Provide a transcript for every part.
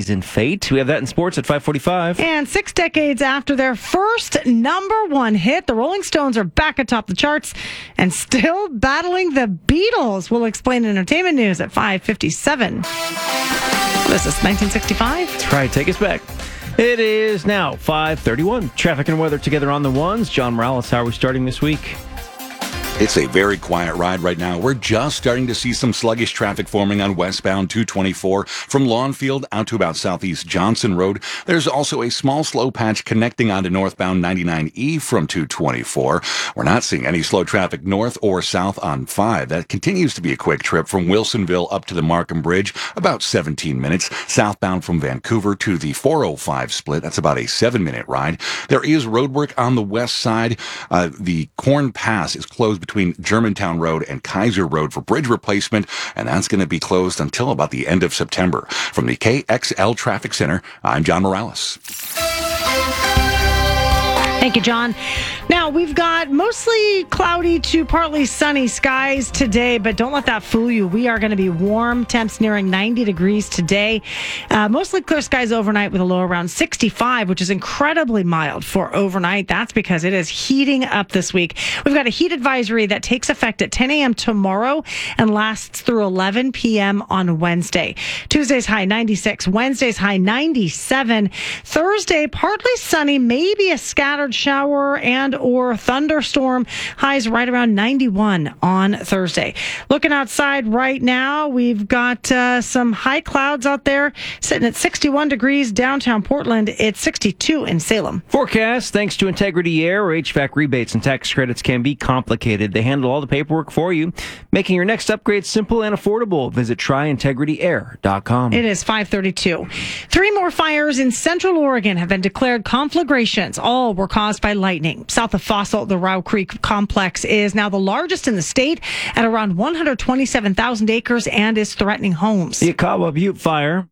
in Fate. We have that in sports at 5:45. And 6 decades after their first number one hit, the Rolling Stones are back atop the charts and still battling the Beatles. We'll explain in entertainment news at 5:57. This is 1965. That's right. Take us back. It is now 5:31. Traffic and weather together on the ones. John Morales, how are we starting this week? It's a very quiet ride right now. We're just starting to see some sluggish traffic forming on westbound 224 from Lawnfield out to about Southeast Johnson Road. There's also a small slow patch connecting onto northbound 99E from 224. We're not seeing any slow traffic north or south on 5. That continues to be a quick trip from Wilsonville up to the Markham Bridge, about 17 minutes. Southbound from Vancouver to the 405 split, that's about a 7-minute ride. There is road work on the west side. The Corn Pass is closed between Germantown Road and Kaiser Road for bridge replacement, and that's going to be closed until about the end of September. From the KXL Traffic Center, I'm John Morales. Thank you, John. Now, we've got mostly cloudy to partly sunny skies today, but don't let that fool you. We are going to be warm, temps nearing 90 degrees today. Mostly clear skies overnight with a low around 65, which is incredibly mild for overnight. That's because it is heating up this week. We've got a heat advisory that takes effect at 10 a.m. tomorrow and lasts through 11 p.m. on Wednesday. Tuesday's high 96, Wednesday's high 97. Thursday, partly sunny, maybe a scattered shower and or thunderstorm. Highs right around 91 on Thursday. Looking outside right now, we've got some high clouds out there sitting at 61 degrees downtown Portland. It's 62 in Salem. Forecast, thanks to Integrity Air, where HVAC rebates and tax credits can be complicated. They handle all the paperwork for you, making your next upgrade simple and affordable. Visit tryintegrityair.com. It is 5:32. 3 more fires in Central Oregon have been declared conflagrations. All were caused by lightning. South of Fossil, the Row Creek complex is now the largest in the state at around 127,000 acres and is threatening homes. The Akawa Butte Fire,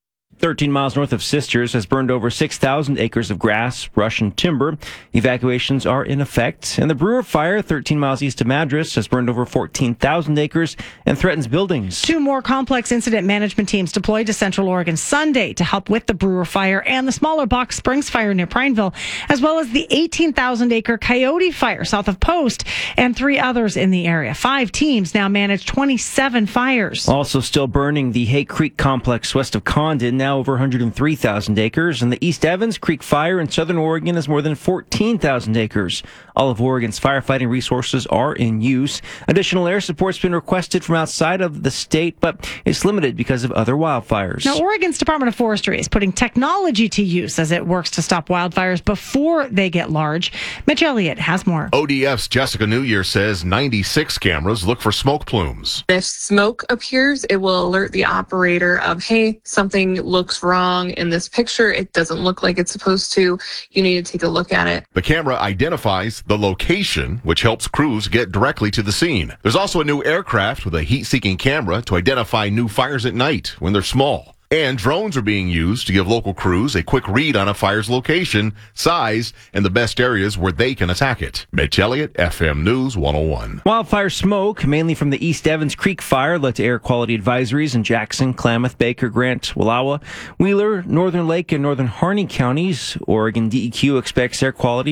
13 miles north of Sisters, has burned over 6,000 acres of grass, brush, and timber. Evacuations are in effect. And the Brewer Fire, 13 miles east of Madras, has burned over 14,000 acres and threatens buildings. 2 more complex incident management teams deployed to Central Oregon Sunday to help with the Brewer Fire and the smaller Box Springs Fire near Prineville, as well as the 18,000-acre Coyote Fire south of Post, and 3 others in the area. 5 teams now manage 27 fires. Also still burning, the Hay Creek complex west of Condon, now over 103,000 acres, and the East Evans Creek Fire in southern Oregon is more than 14,000 acres. All of Oregon's firefighting resources are in use. Additional air support's been requested from outside of the state, but it's limited because of other wildfires. Now, Oregon's Department of Forestry is putting technology to use as it works to stop wildfires before they get large. Mitch Elliott has more. ODF's Jessica New Year says 96 cameras look for smoke plumes. If smoke appears, it will alert the operator of, hey, something looks wrong in this picture. It doesn't look like it's supposed to. You need to take a look at it. The camera identifies the location, which helps crews get directly to the scene. There's also a new aircraft with a heat-seeking camera to identify new fires at night when they're small. And drones are being used to give local crews a quick read on a fire's location, size, and the best areas where they can attack it. Mitch Elliott, FM News 101. Wildfire smoke, mainly from the East Evans Creek Fire, led to air quality advisories in Jackson, Klamath, Baker, Grant, Wallowa, Wheeler, Northern Lake, and Northern Harney counties. Oregon DEQ expects air quality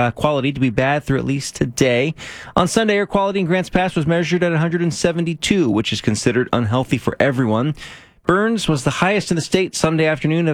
to be bad through at least today. On Sunday, air quality in Grants Pass was measured at 172, which is considered unhealthy for everyone. Burns was the highest in the state Sunday afternoon at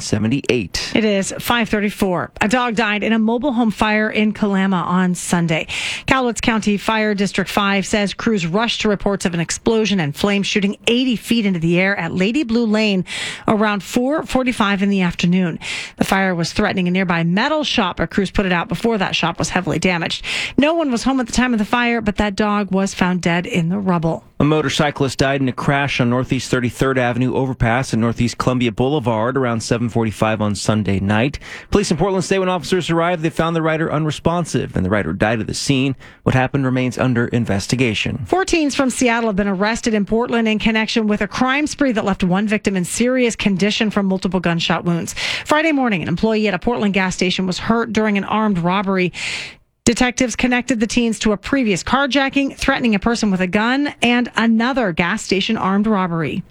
178. It is 5:34. A dog died in a mobile home fire in Kalama on Sunday. Cowlitz County Fire District 5 says crews rushed to reports of an explosion and flames shooting 80 feet into the air at Lady Blue Lane around 4:45 in the afternoon. The fire was threatening a nearby metal shop, but crews put it out before that shop was heavily damaged. No one was home at the time of the fire, but that dog was found dead in the rubble. A motorcyclist died in a crash on Northeast 33rd Avenue overpass at Northeast Columbia Boulevard around 7:45 on Sunday night. Police in Portland say when officers arrived, they found the rider unresponsive, and the rider died at the scene. What happened remains under investigation. 4 teens from Seattle have been arrested in Portland in connection with a crime spree that left one victim in serious condition from multiple gunshot wounds. Friday morning, an employee at a Portland gas station was hurt during an armed robbery. Detectives connected the teens to a previous carjacking, threatening a person with a gun, and another gas station armed robbery.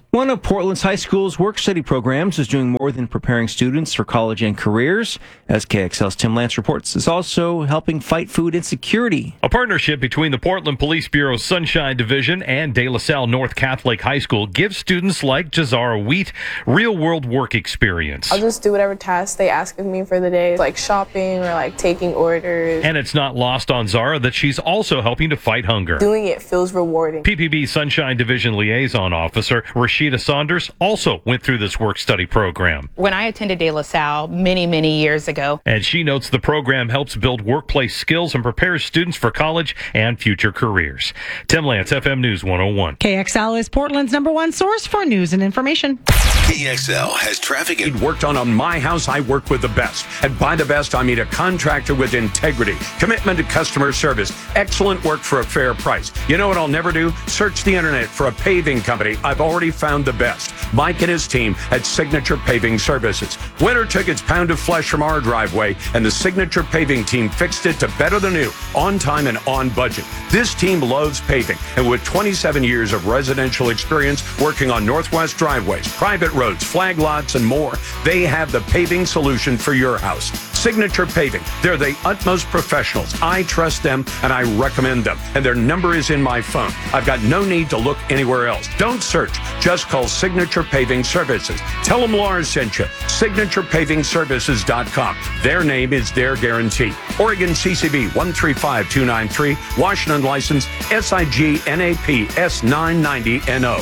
One of Portland's high school's work-study programs is doing more than preparing students for college and careers. As KXL's Tim Lance reports, it's also helping fight food insecurity. A partnership between the Portland Police Bureau's Sunshine Division and De La Salle North Catholic High School gives students like Jazara Wheat real-world work experience. I'll just do whatever tasks they ask of me for the day, like shopping or like taking orders. And it's not lost on Zara that she's also helping to fight hunger. Doing it feels rewarding. PPB Sunshine Division Liaison Officer Rashida Saunders also went through this work-study program. When I attended De La Salle many years ago. And she notes the program helps build workplace skills and prepares students for college and future careers. Tim Lance, FM News 101. KXL is Portland's #1 source for news and information. KXL has traffic. It worked on my house. I work with the best. And by the best, I mean a contractor with integrity, commitment to customer service, excellent work for a fair price. You know what I'll never do? Search the internet for a paving company. I've already found the best. Mike and his team at Signature Paving Services. Winter took its pound of flesh from our driveway, and the Signature Paving team fixed it to better than new, on time and on budget. This team loves paving, and with 27 years of residential experience working on Northwest driveways, private roads, flag lots, and more, they have the paving solution for your house. Signature Paving. They're the utmost professionals. I trust them, and I recommend them. And their number is in my phone. I've got no need to look anywhere else. Don't search. Just call Signature Paving Services. Tell them Lars sent you. SignaturePavingServices.com. Their name is their guarantee. Oregon CCB 135293. Washington license SIGNAP S990NO.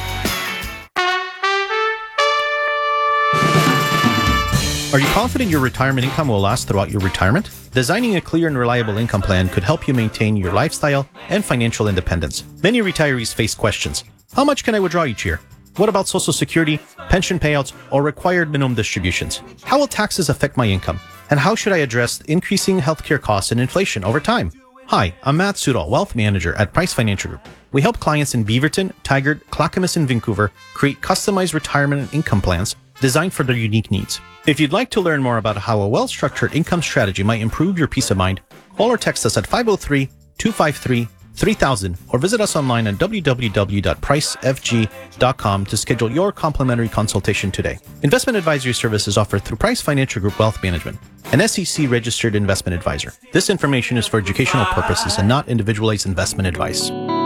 Are you confident your retirement income will last throughout your retirement? Designing a clear and reliable income plan could help you maintain your lifestyle and financial independence. Many retirees face questions. How much can I withdraw each year? What about Social Security, pension payouts, or required minimum distributions? How will taxes affect my income? And how should I address increasing healthcare costs and inflation over time? Hi, I'm Matt Sudol, Wealth Manager at Price Financial Group. We help clients in Beaverton, Tigard, Clackamas, and Vancouver create customized retirement and income plans designed for their unique needs. If you'd like to learn more about how a well-structured income strategy might improve your peace of mind, call or text us at 503-253-3000 or visit us online at www.pricefg.com to schedule your complimentary consultation today. Investment advisory services offered through Price Financial Group Wealth Management, an SEC-registered investment advisor. This information is for educational purposes and not individualized investment advice.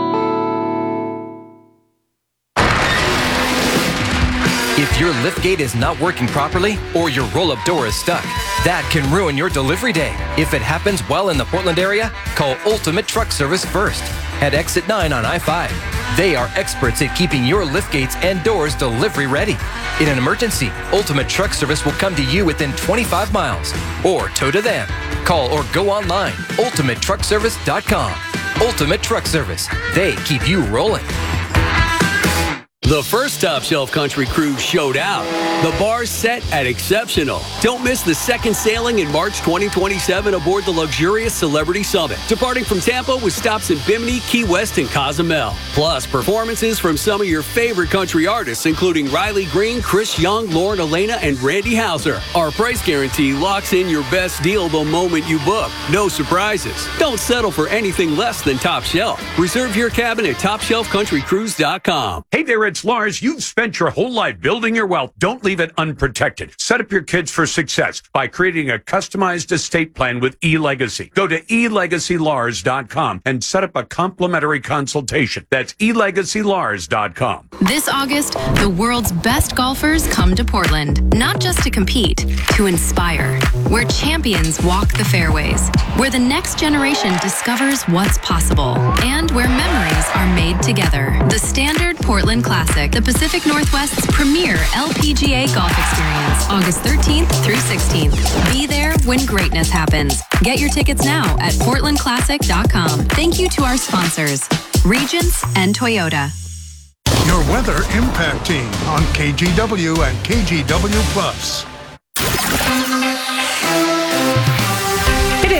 If your liftgate is not working properly or your roll-up door is stuck, that can ruin your delivery day. If it happens while in the Portland area, call Ultimate Truck Service first at Exit 9 on I-5. They are experts at keeping your liftgates and doors delivery ready. In an emergency, Ultimate Truck Service will come to you within 25 miles or tow to them. Call or go online, ultimatetruckservice.com. Ultimate Truck Service. They keep you rolling. The first Top Shelf Country Cruise showed out. The bar's set at Exceptional. Don't miss the second sailing in March 2027 aboard the luxurious Celebrity Summit, departing from Tampa with stops in Bimini, Key West, and Cozumel. Plus, performances from some of your favorite country artists, including Riley Green, Chris Young, Lauren Elena, and Randy Houser. Our price guarantee locks in your best deal the moment you book. No surprises. Don't settle for anything less than Top Shelf. Reserve your cabin at TopShelfCountryCruise.com. Hey there, it's Lars. You've spent your whole life building your wealth. Don't leave it unprotected. Set up your kids for success by creating a customized estate plan with eLegacy. Go to elegacylars.com and set up a complimentary consultation. That's elegacylars.com. This August, the world's best golfers come to Portland, not just to compete, to inspire. Where champions walk the fairways, where the next generation discovers what's possible, and where memories are made together. The Standard Portland Classic, the Pacific Northwest's premier LPGA golf experience, August 13th through 16th. Be there when greatness happens. Get your tickets now at portlandclassic.com. Thank you to our sponsors, Regents and Toyota. Your Weather Impact Team on KGW and KGW Plus. It is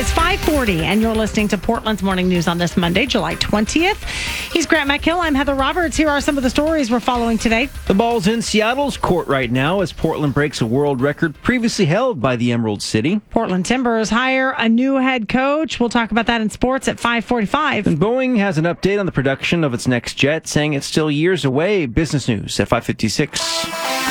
is 5:40, and you're listening to Portland's Morning News on this Monday, July 20th. He's Grant McHill. I'm Heather Roberts. Here are some of the stories we're following today. The ball's in Seattle's court right now as Portland breaks a world record previously held by the Emerald City. Portland Timbers hire a new head coach. We'll talk about that in sports at 5:45. And Boeing has an update on the production of its next jet, saying it's still years away. Business News at 5:56.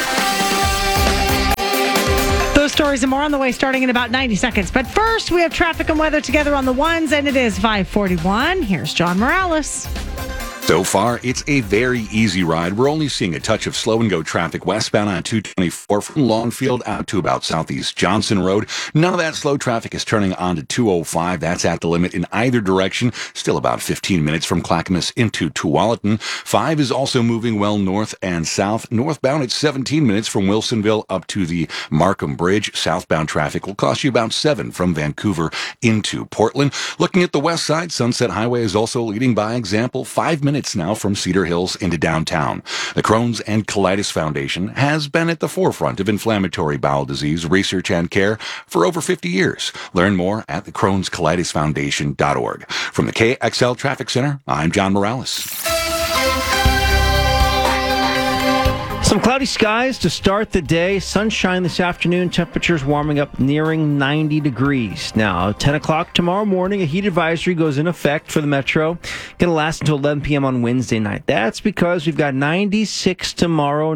Those stories and more on the way starting in about 90 seconds. But first, we have traffic and weather together on the ones, and it is 5:41. Here's John Morales. So far, it's a very easy ride. We're only seeing a touch of slow-and-go traffic westbound on 224 from Longfield out to about Southeast Johnson Road. None of that slow traffic is turning on to 205. That's at the limit in either direction. Still about 15 minutes from Clackamas into Tualatin. 5 is also moving well north and south. Northbound, it's 17 minutes from Wilsonville up to the Markham Bridge. Southbound traffic will cost you about 7 from Vancouver into Portland. Looking at the west side, Sunset Highway is also leading by example. 5 minutes now from Cedar Hills into downtown. The Crohn's and Colitis Foundation has been at the forefront of inflammatory bowel disease research and care for over 50 years. Learn more at the Crohn'sColitisFoundation.org. From the KXL Traffic Center, I'm John Morales. Some cloudy skies to start the day. Sunshine this afternoon. Temperatures warming up nearing 90 degrees. Now, 10 o'clock tomorrow morning, a heat advisory goes in effect for the metro. Going to last until 11 p.m. on Wednesday night. That's because we've got 96 tomorrow,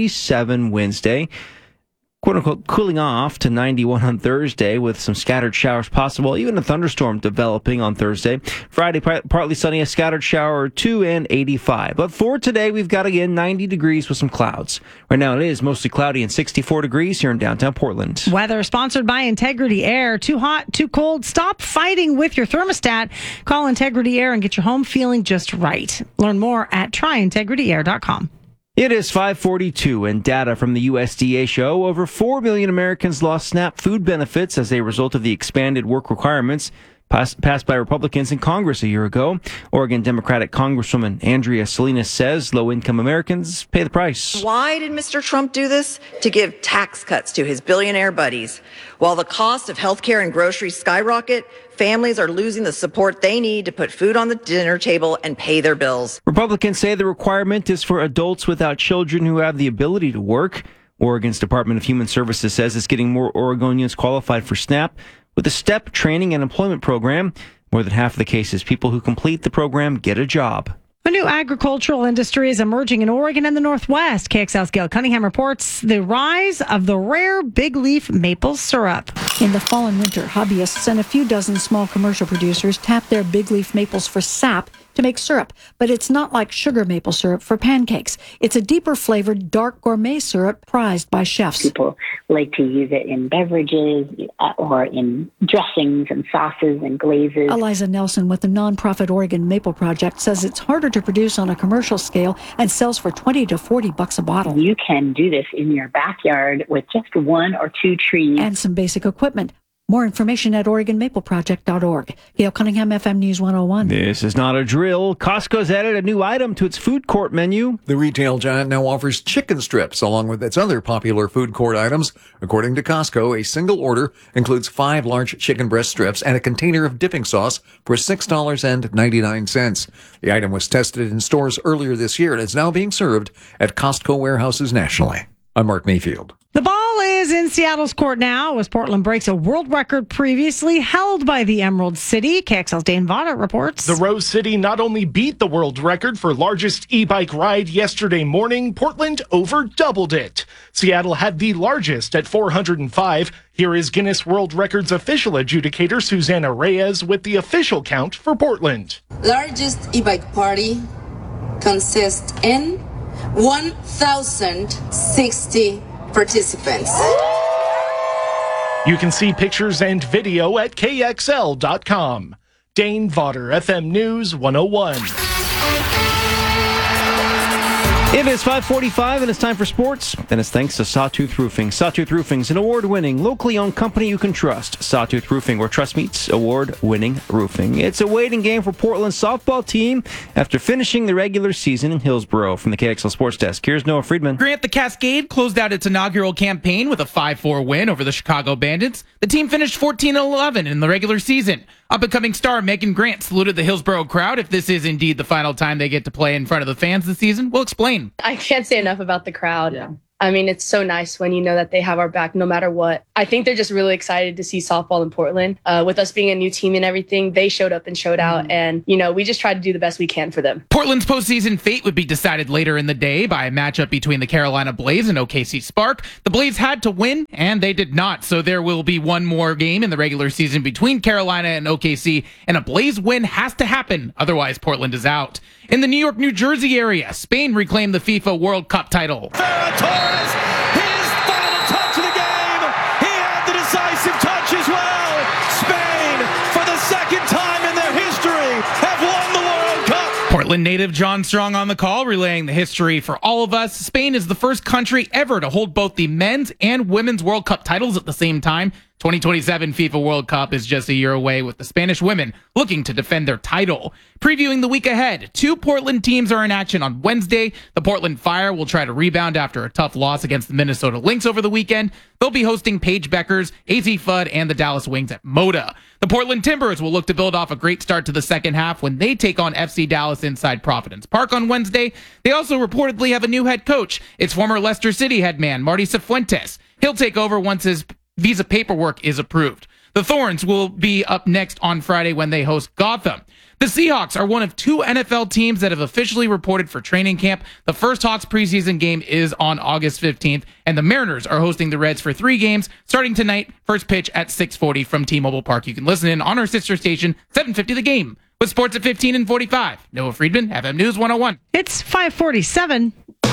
97 Wednesday. Quote-unquote cooling off to 91 on Thursday with some scattered showers possible, even a thunderstorm developing on Thursday. Friday, partly sunny, a scattered shower or 2 and 85. But for today, we've got, again, 90 degrees with some clouds. Right now, it is mostly cloudy and 64 degrees here in downtown Portland. Weather sponsored by Integrity Air. Too hot, too cold. Stop fighting with your thermostat. Call Integrity Air and get your home feeling just right. Learn more at tryintegrityair.com. It is 5:42, and data from the USDA show over 4 million Americans lost SNAP food benefits as a result of the expanded work requirements passed by Republicans in Congress a year ago. Oregon Democratic Congresswoman Andrea Salinas says low-income Americans pay the price. Why did Mr. Trump do this? To give tax cuts to his billionaire buddies. While the cost of health care and groceries skyrocket, families are losing the support they need to put food on the dinner table and pay their bills. Republicans say the requirement is for adults without children who have the ability to work. Oregon's Department of Human Services says it's getting more Oregonians qualified for SNAP with a STEP training and employment program. More than half of the cases, people who complete the program get a job. A new agricultural industry is emerging in Oregon and the Northwest. KXL's Gail Cunningham reports the rise of the rare big leaf maple syrup. In the fall and winter, hobbyists and a few dozen small commercial producers tap their big leaf maples for sap to make syrup. But it's not like sugar maple syrup for pancakes. It's a deeper flavored, dark gourmet syrup prized by chefs. People like to use it in beverages or in dressings and sauces and glazes. Eliza Nelson with the nonprofit Oregon Maple Project says it's harder to produce on a commercial scale and sells for $20 to $40 a bottle. You can do this in your backyard with just 1 or 2 trees. And some basic equipment. More information at OregonMapleProject.org. Gail Cunningham, FM News 101. This is not a drill. Costco's added a new item to its food court menu. The retail giant now offers chicken strips along with its other popular food court items. According to Costco, a single order includes 5 large chicken breast strips and a container of dipping sauce for $6.99. The item was tested in stores earlier this year and is now being served at Costco warehouses nationally. I'm Mark Mayfield. The ball is in Seattle's court now as Portland breaks a world record previously held by the Emerald City. KXL's Dane Vaughn reports. The Rose City not only beat the world record for largest e-bike ride yesterday morning, Portland over doubled it. Seattle had the largest at 405. Here is Guinness World Records official adjudicator Susanna Reyes with the official count for Portland. Largest e-bike party consists in 1,060 participants. You can see pictures and video at KXL.com. Dane Vaughn, FM News 101. It is 5:45 and it's time for sports, and it's thanks to Sawtooth Roofing. Sawtooth Roofing is an award-winning, locally owned company you can trust. Sawtooth Roofing, where trust meets award-winning roofing. It's a waiting game for Portland's softball team after finishing the regular season in Hillsborough. From the KXL Sports Desk, here's Noah Friedman. Grant the Cascade closed out its inaugural campaign with a 5-4 win over the Chicago Bandits. The team finished 14-11 in the regular season. Up-and-coming star Megan Grant saluted the Hillsborough crowd. If this is indeed the final time they get to play in front of the fans this season, we'll explain. I can't say enough about the crowd. Yeah. I mean, it's so nice when you know that they have our back no matter what. I think they're just really excited to see softball in Portland. With us being a new team and everything, they showed up and showed out. And, we just tried to do the best we can for them. Portland's postseason fate would be decided later in the day by a matchup between the Carolina Blaze and OKC Spark. The Blaze had to win, and they did not. So there will be one more game in the regular season between Carolina and OKC, and a Blaze win has to happen. Otherwise, Portland is out. In the New York, New Jersey area, Spain reclaimed the FIFA World Cup title. Ferran Torres, his final touch of the game. He had the decisive touch as well. Spain, for the second time in their history, have won the World Cup. Portland native John Strong on the call, relaying the history for all of us. Spain is the first country ever to hold both the men's and women's World Cup titles at the same time. 2027 FIFA World Cup is just a year away, with the Spanish women looking to defend their title. Previewing the week ahead, 2 Portland teams are in action on Wednesday. The Portland Fire will try to rebound after a tough loss against the Minnesota Lynx over the weekend. They'll be hosting Paige Beckers, AZ Fudd, and the Dallas Wings at Moda. The Portland Timbers will look to build off a great start to the second half when they take on FC Dallas inside Providence Park on Wednesday. They also reportedly have a new head coach. It's former Leicester City head man Marty Cifuentes. He'll take over once his visa paperwork is approved. The Thorns will be up next on Friday when they host Gotham. The Seahawks are one of 2 NFL teams that have officially reported for training camp. The first Hawks preseason game is on August 15th, and the Mariners are hosting the Reds for 3 games starting tonight. First pitch at 6:40 from T-Mobile Park. You can listen in on our sister station, 750 The Game, with sports at 15 and 45. Noah Friedman, FM News 101. It's 5:47.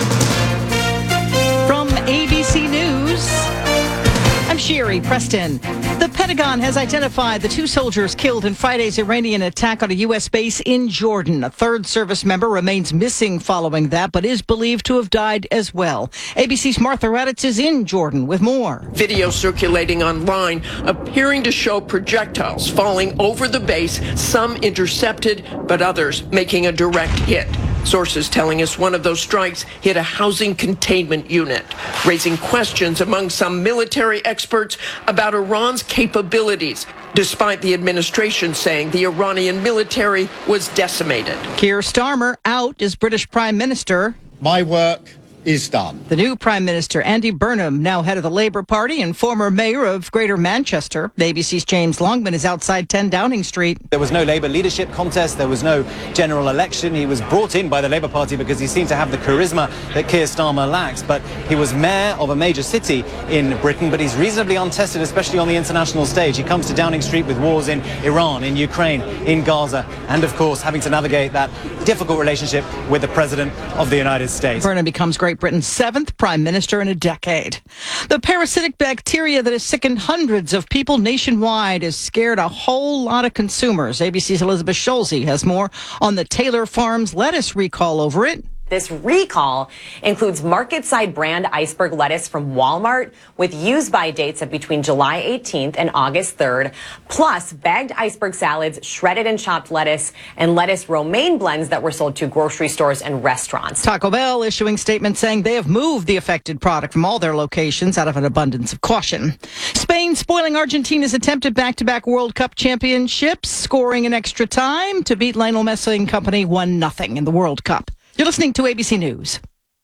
From ABC News, I'm Sherry Preston. The Pentagon has identified the 2 soldiers killed in Friday's Iranian attack on a U.S. base in Jordan. A 3rd service member remains missing following that, but is believed to have died as well. ABC's Martha Raddatz is in Jordan with more. Video circulating online appearing to show projectiles falling over the base, some intercepted, but others making a direct hit. Sources telling us one of those strikes hit a housing containment unit, raising questions among some military experts about Iran's capabilities, despite the administration saying the Iranian military was decimated. Keir Starmer out as British Prime Minister. My work is done. The new Prime Minister, Andy Burnham, now head of the Labour Party and former mayor of Greater Manchester. ABC's James Longman is outside 10 Downing Street. There was no Labour leadership contest. There was no general election. He was brought in by the Labour Party because he seemed to have the charisma that Keir Starmer lacks. But he was mayor of a major city in Britain, but he's reasonably untested, especially on the international stage. He comes to Downing Street with wars in Iran, in Ukraine, in Gaza, and of course having to navigate that difficult relationship with the President of the United States. Burnham becomes Great Britain's 7th Prime Minister in a decade. The parasitic bacteria that has sickened hundreds of people nationwide has scared a whole lot of consumers. ABC's Elizabeth Schulze has more on the Taylor Farms lettuce recall over it. This recall includes market-side brand iceberg lettuce from Walmart with use-by dates of between July 18th and August 3rd, plus bagged iceberg salads, shredded and chopped lettuce, and lettuce romaine blends that were sold to grocery stores and restaurants. Taco Bell issuing statements saying they have moved the affected product from all their locations out of an abundance of caution. Spain spoiling Argentina's attempted back-to-back World Cup championships, scoring in extra time to beat Lionel Messi and company 1-0 in the World Cup. You're listening to ABC News.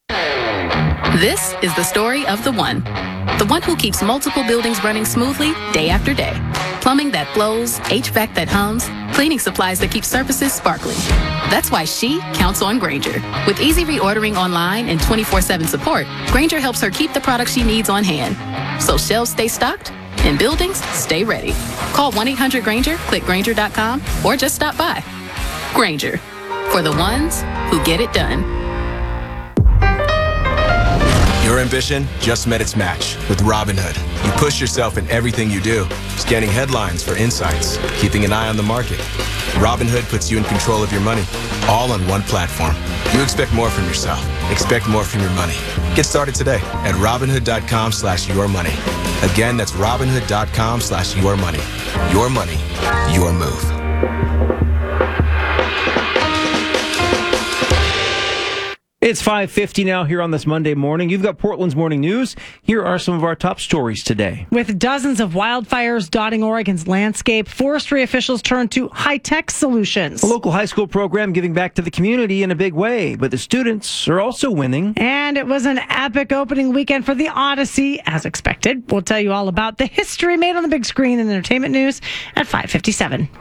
This is the story of the one who keeps multiple buildings running smoothly day after day. Plumbing that flows, HVAC that hums, cleaning supplies that keep surfaces sparkling. That's why she counts on Grainger. With easy reordering online and 24/7 support, Grainger helps her keep the products she needs on hand. So shelves stay stocked and buildings stay ready. Call 1-800-GRAINGER, click Grainger.com, or just stop by. Grainger, for the ones who get it done. Your ambition just met its match with Robinhood. You push yourself in everything you do, scanning headlines for insights, keeping an eye on the market. Robinhood puts you in control of your money, all on one platform. You expect more from yourself. Expect more from your money. Get started today at Robinhood.com/yourmoney. Again, that's Robinhood.com/yourmoney. Your money, your move. It's 5:50 now here on this Monday morning. You've got Portland's morning news. Here are some of our top stories today. With dozens of wildfires dotting Oregon's landscape, forestry officials turn to high-tech solutions. A local high school program giving back to the community in a big way, but the students are also winning. And it was an epic opening weekend for the Odyssey, as expected. We'll tell you all about the history made on the big screen in entertainment news at 5:57.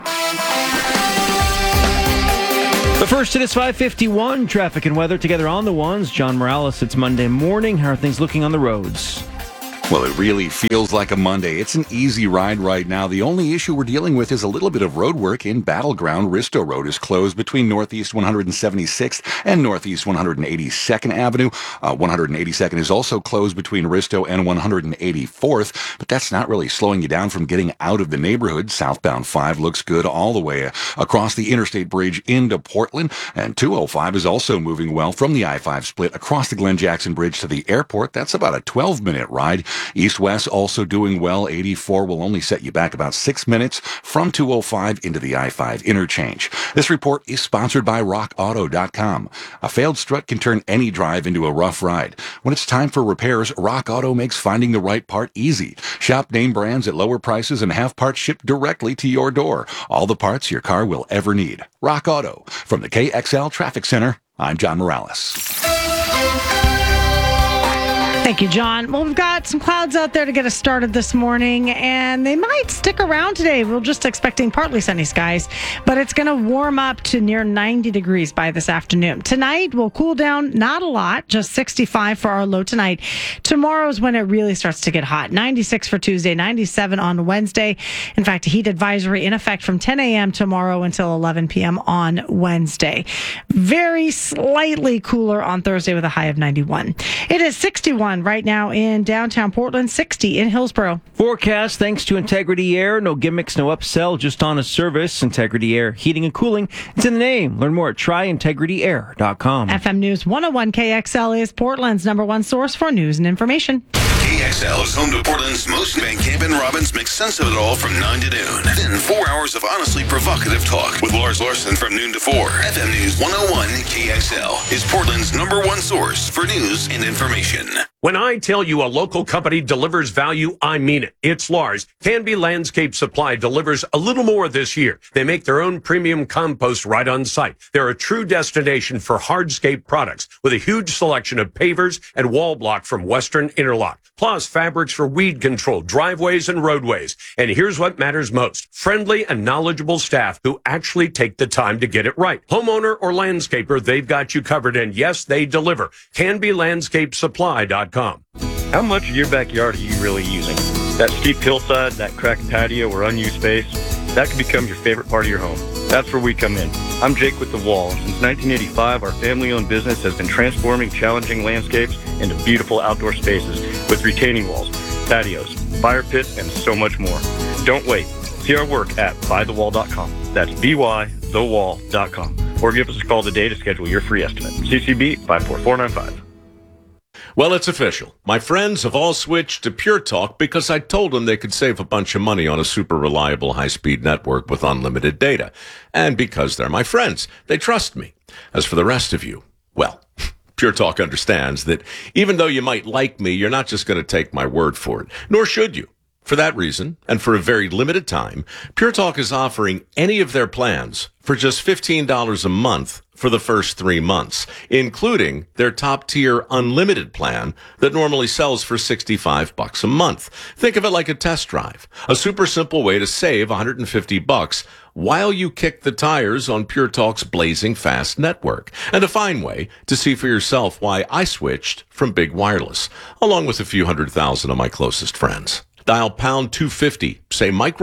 But first, it is 5:51. Traffic and weather together on the ones. John Morales, it's Monday morning. How are things looking on the roads? Well, it really feels like a Monday. It's an easy ride right now. The only issue we're dealing with is a little bit of road work in Battleground. Risto Road is closed between Northeast 176th and Northeast 182nd Avenue. 182nd is also closed between Risto and 184th, but that's not really slowing you down from getting out of the neighborhood. Southbound 5 looks good all the way across the Interstate Bridge into Portland, and 205 is also moving well from the I-5 split across the Glenn Jackson Bridge to the airport. That's about a 12-minute ride. East-west also doing well. 84 will only set you back about 6 minutes from 205 into the I-5 interchange. This report is sponsored by RockAuto.com. A failed strut can turn any drive into a rough ride. When it's time for repairs, Rock Auto makes finding the right part easy. Shop name brands at lower prices and have parts shipped directly to your door. All the parts your car will ever need. Rock Auto. From the KXL Traffic Center, I'm John Morales. Thank you, John. Well, we've got some clouds out there to get us started this morning, and they might stick around today. We're just expecting partly sunny skies, but it's going to warm up to near 90 degrees by this afternoon. Tonight, we'll cool down not a lot, just 65 for our low tonight. Tomorrow's when it really starts to get hot. 96 for Tuesday, 97 on Wednesday. In fact, a heat advisory in effect from 10 a.m. tomorrow until 11 p.m. on Wednesday. Very slightly cooler on Thursday with a high of 91. It is 61 right now in downtown Portland, 60 in Hillsborough. Forecast thanks to Integrity Air. No gimmicks, no upsell, just honest service. Integrity Air Heating and Cooling. It's in the name. Learn more at tryintegrityair.com. FM News 101 KXL is Portland's #1 source for news and information. KXL is home to Portland's most. Van Camp and Robbins make sense of it all from 9 to noon. Then 4 hours of honestly provocative talk with Lars Larson from noon to 4. FM News 101 KXL is Portland's #1 source for news and information. When I tell you a local company delivers value, I mean it. It's Lars. Canby Landscape Supply delivers a little more this year. They make their own premium compost right on site. They're a true destination for hardscape products with a huge selection of pavers and wall block from Western Interlock, plus fabrics for weed control, driveways, and roadways. And here's what matters most: friendly and knowledgeable staff who actually take the time to get it right. Homeowner or landscaper, they've got you covered, and yes, they deliver. CanbyLandscapeSupply.com. How much of your backyard are you really using? That steep hillside, that cracked patio, or unused space, that could become your favorite part of your home. That's where we come in. I'm Jake with The Wall. Since 1985, our family-owned business has been transforming challenging landscapes into beautiful outdoor spaces with retaining walls, patios, fire pits, and so much more. Don't wait. See our work at bythewall.com. That's bythewall.com. Or give us a call today to schedule your free estimate. CCB 54495. Well, it's official. My friends have all switched to Pure Talk because I told them they could save a bunch of money on a super reliable high-speed network with unlimited data. And because they're my friends, they trust me. As for the rest of you, well, Pure Talk understands that even though you might like me, you're not just going to take my word for it, nor should you. For that reason, and for a very limited time, Pure Talk is offering any of their plans for just $15 a month for the first 3 months, including their top-tier unlimited plan that normally sells for $65 a month. Think of it like a test drive, a super simple way to save $150 while you kick the tires on Pure Talk's blazing fast network, and a fine way to see for yourself why I switched from big wireless, along with a few 100,000 of my closest friends. Dial pound 250, say Mike Rowe,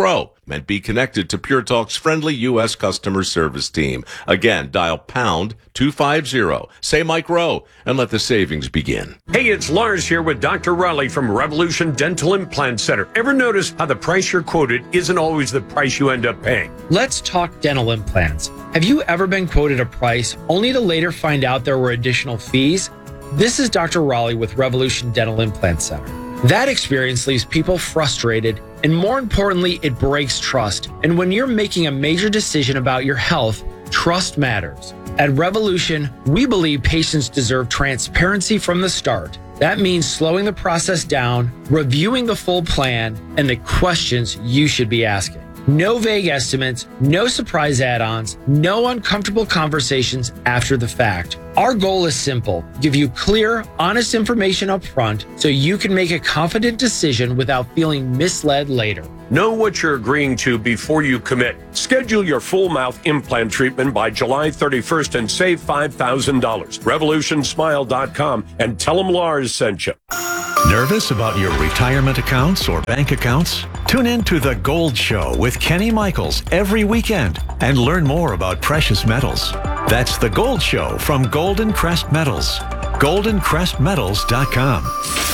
and be connected to Pure Talk's friendly U.S. customer service team. Again, dial pound 250. Say Mike Rowe and let the savings begin. Hey, it's Lars here with Dr. Raleigh from Revolution Dental Implant Center. Ever notice how the price you're quoted isn't always the price you end up paying? Let's talk dental implants. Have you ever been quoted a price only to later find out there were additional fees? This is Dr. Raleigh with Revolution Dental Implant Center. That experience leaves people frustrated, and more importantly, it breaks trust. And when you're making a major decision about your health, trust matters. At Revolution, we believe patients deserve transparency from the start. That means slowing the process down, reviewing the full plan, and the questions you should be asking. No vague estimates, no surprise add-ons, no uncomfortable conversations after the fact. Our goal is simple: give you clear, honest information up front so you can make a confident decision without feeling misled later. Know what you're agreeing to before you commit. Schedule your full mouth implant treatment by July 31st and save $5,000. RevolutionSmile.com and tell them Lars sent you. Nervous about your retirement accounts or bank accounts? Tune in to The Gold Show with Kenny Michaels every weekend and learn more about precious metals. That's The Gold Show from Golden Crest Metals. GoldenCrestMetals.com.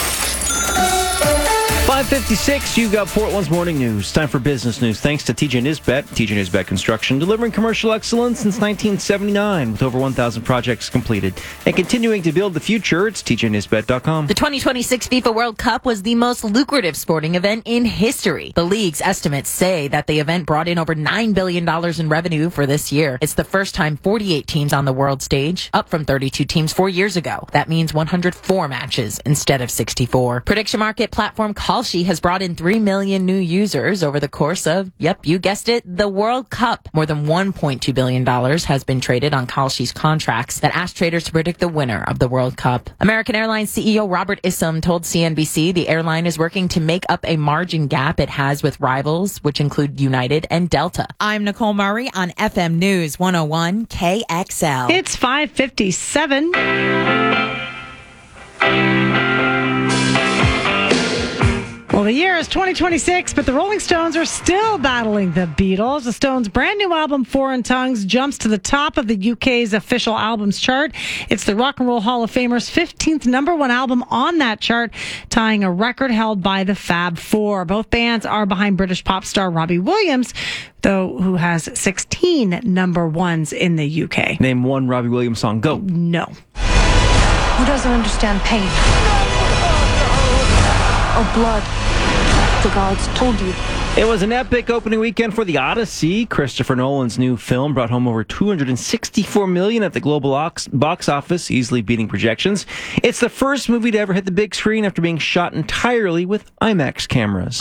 5:56, you got Portland's morning news. Time for business news. Thanks to TJ Nisbet. TJ Nisbet Construction, delivering commercial excellence since 1979 with over 1,000 projects completed. And continuing to build the future, it's TJNisbet.com. The 2026 FIFA World Cup was the most lucrative sporting event in history. The league's estimates say that the event brought in over $9 billion in revenue for this year. It's the first time 48 teams on the world stage, up from 32 teams 4 years ago. That means 104 matches instead of 64. Prediction market platform Kalshi has brought in 3 million new users over the course of, yep, you guessed it, the World Cup. More than $1.2 billion has been traded on Kalshi's contracts that ask traders to predict the winner of the World Cup. American Airlines CEO Robert Isom told CNBC the airline is working to make up a margin gap it has with rivals, which include United and Delta. I'm Nicole Murray on FM News 101 KXL. It's 5:57. Well, the year is 2026, but the Rolling Stones are still battling the Beatles. The Stones' brand new album, Foreign Tongues, jumps to the top of the UK's official albums chart. It's the Rock and Roll Hall of Famer's 15th number one album on that chart, tying a record held by the Fab Four. Both bands are behind British pop star Robbie Williams, though, who has 16 number ones in the UK. Name one Robbie Williams song. Go. No. Who doesn't understand pain? Or blood? The gods told you. It was an epic opening weekend for The Odyssey. Christopher Nolan's new film brought home over $264 million at the global box office, easily beating projections. It's the first movie to ever hit the big screen after being shot entirely with IMAX cameras.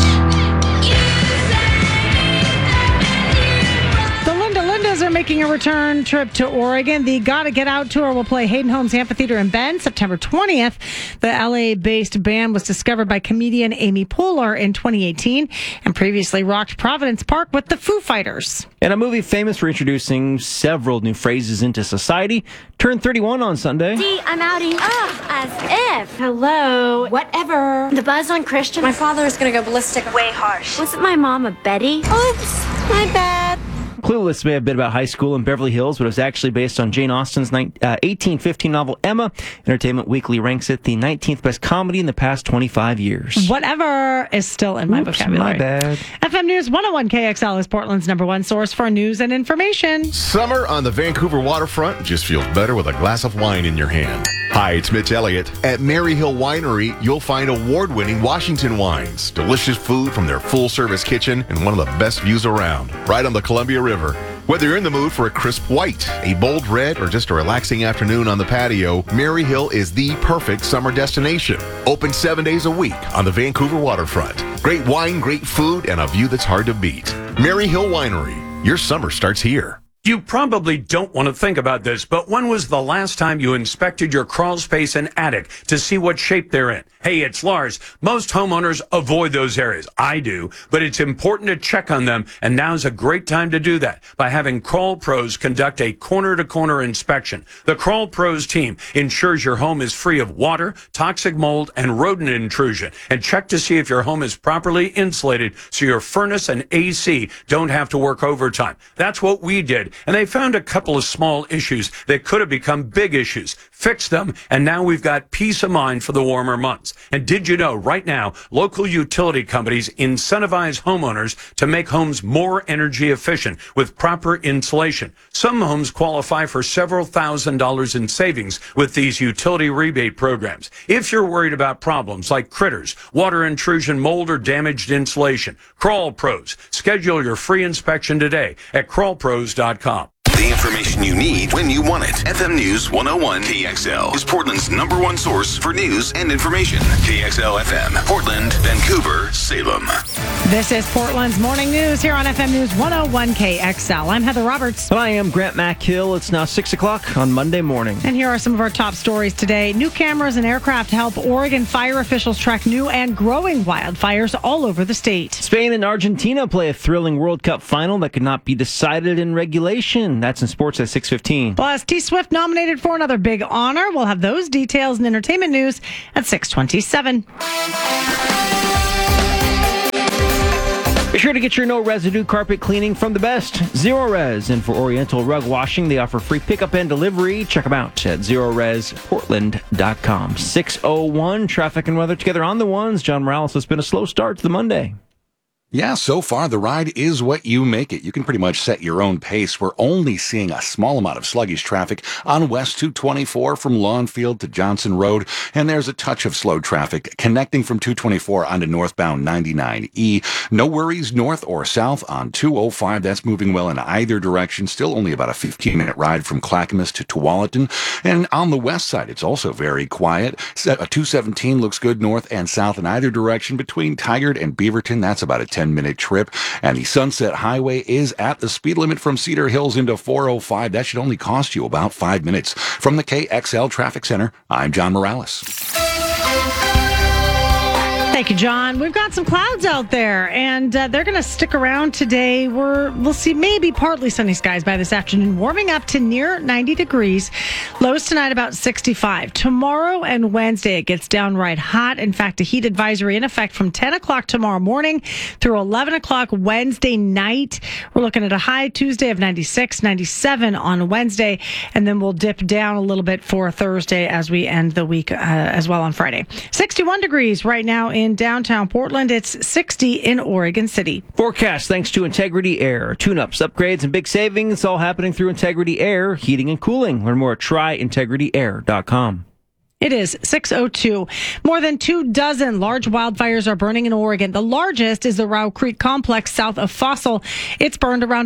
Lindas are making a return trip to Oregon. The Gotta Get Out tour will play Hayden Homes Amphitheater in Bend September 20th. The LA-based band was discovered by comedian Amy Poehler in 2018 and previously rocked Providence Park with the Foo Fighters. And a movie famous for introducing several new phrases into society turned 31 on Sunday. See, I'm outing. As if. Hello. Whatever. The buzz on Christian. My father is going to go ballistic. Way harsh. Wasn't my mom a Betty? Oops. My bad. Clueless may have been about high school in Beverly Hills, but it was actually based on Jane Austen's 1815 novel Emma. Entertainment Weekly ranks it the 19th best comedy in the past 25 years. Whatever is still in my vocabulary. My bad. FM News 101 KXL is Portland's number one source for news and information. Summer on the Vancouver waterfront just feels better with a glass of wine in your hand. Hi, it's Mitch Elliott. At Mary Hill Winery, you'll find award-winning Washington wines, delicious food from their full-service kitchen, and one of the best views around, right on the Columbia River. Whether you're in the mood for a crisp white, a bold red, or just a relaxing afternoon on the patio, Mary Hill is the perfect summer destination. Open 7 days a week on the Vancouver waterfront. Great wine, great food, and a view that's hard to beat. Mary Hill Winery. Your summer starts here. You probably don't want to think about this, but when was the last time you inspected your crawl space and attic to see what shape they're in? Hey, it's Lars. Most homeowners avoid those areas. I do, but it's important to check on them, and now's a great time to do that by having Crawl Pros conduct a corner-to-corner inspection. The Crawl Pros team ensures your home is free of water, toxic mold, and rodent intrusion, and check to see if your home is properly insulated so your furnace and AC don't have to work overtime. That's what we did. And they found a couple of small issues that could have become big issues, fixed them, and now we've got peace of mind for the warmer months. And did you know right now, local utility companies incentivize homeowners to make homes more energy efficient with proper insulation. Some homes qualify for several $1,000s in savings with these utility rebate programs. If you're worried about problems like critters, water intrusion, mold, or damaged insulation, Crawl Pros. Schedule your free inspection today at crawlpros.com. The information you need when you want it. FM News 101 KXL is Portland's #1 source for news and information. KXL FM, Portland, Vancouver, Salem. This is Portland's morning news here on FM News 101 KXL. I'm Heather Roberts. And I am Grant MacHill. It's now 6 o'clock on Monday morning. And here are some of our top stories today. New cameras and aircraft help Oregon fire officials track new and growing wildfires all over the state. Spain and Argentina play a thrilling World Cup final that could not be decided in regulation. That's in sports at 6:15. Plus, T-Swift nominated for another big honor. We'll have those details in entertainment news at 6:27. Be sure to get your no residue carpet cleaning from the best, Zero Res. And for Oriental Rug Washing, they offer free pickup and delivery. Check them out at ZeroResPortland.com. 6:01, traffic and weather together on the ones. John Morales. Has been a slow start to the Monday. Yeah, so far the ride is what you make it. You can pretty much set your own pace. We're only seeing a small amount of sluggish traffic on West 224 from Lawnfield to Johnson Road, and there's a touch of slow traffic connecting from 224 onto northbound 99E. No worries north or south on 205. That's moving well in either direction. Still only about a 15-minute ride from Clackamas to Tualatin. And on the west side, it's also very quiet. 217 looks good north and south in either direction between Tigard and Beaverton. That's about a 10-minute trip, and the Sunset Highway is at the speed limit from Cedar Hills into 405. That should only cost you about 5 minutes. From the KXL Traffic Center, I'm John Morales. Thank you, John. We've got some clouds out there, and they're going to stick around today. We'll see maybe partly sunny skies by this afternoon, warming up to near 90 degrees. Lows tonight about 65. Tomorrow and Wednesday, it gets downright hot. In fact, a heat advisory in effect from 10 o'clock tomorrow morning through 11 o'clock Wednesday night. We're looking at a high Tuesday of 96, 97 on Wednesday, and then we'll dip down a little bit for Thursday as we end the week as well on Friday. 61 degrees right now in downtown Portland. It's 60 in Oregon City. Forecast thanks to Integrity Air. Tune-ups, upgrades, and big savings all happening through Integrity Air Heating and Cooling. Learn more at tryintegrityair.com. It is 6:02. More than 24 large wildfires are burning in Oregon. The largest is the Row Creek Complex south of Fossil. It's burned around